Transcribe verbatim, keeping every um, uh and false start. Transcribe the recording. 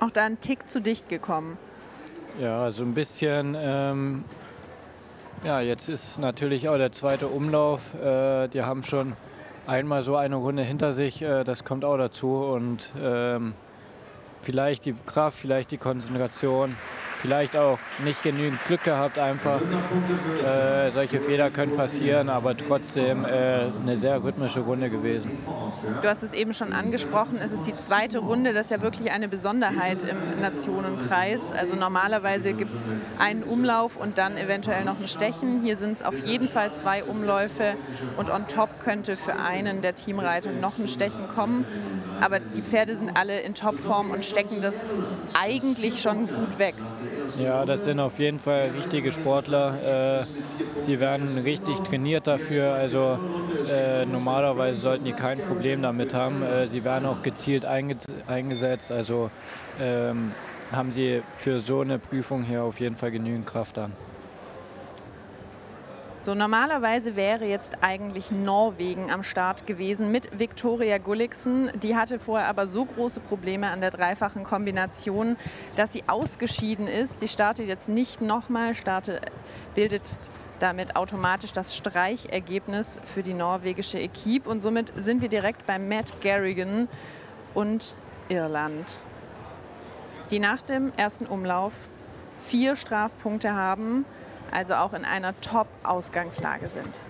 auch da ein Tick zu dicht gekommen. Ja, so ein bisschen. Ähm, ja, jetzt ist natürlich auch der zweite Umlauf. Äh, die haben schon einmal so eine Runde hinter sich. Äh, das kommt auch dazu. Und ähm, vielleicht die Kraft, vielleicht die Konzentration, vielleicht auch nicht genügend Glück gehabt einfach. Äh, solche Fehler können passieren, aber trotzdem äh, eine sehr rhythmische Runde gewesen. Du hast es eben schon angesprochen, es ist die zweite Runde, das ist ja wirklich eine Besonderheit im Nationenpreis. Also normalerweise gibt es einen Umlauf und dann eventuell noch ein Stechen. Hier sind es auf jeden Fall zwei Umläufe und on top könnte für einen der Teamreiter noch ein Stechen kommen. Aber die Pferde sind alle in Topform und stecken das eigentlich schon gut weg. Ja, das sind auf jeden Fall richtige Sportler. Äh, sie werden richtig trainiert dafür. Also äh, normalerweise sollten die kein Problem damit haben. Äh, sie werden auch gezielt einge eingesetzt. Also ähm, haben sie für so eine Prüfung hier auf jeden Fall genügend Kraft an. So, normalerweise wäre jetzt eigentlich Norwegen am Start gewesen mit Victoria Gulliksen. Die hatte vorher aber so große Probleme an der dreifachen Kombination, dass sie ausgeschieden ist. Sie startet jetzt nicht nochmal, startet, bildet damit automatisch das Streichergebnis für die norwegische Equipe. Und somit sind wir direkt bei Matt Garrigan und Irland, die nach dem ersten Umlauf vier Strafpunkte haben, also auch in einer Top-Ausgangslage sind.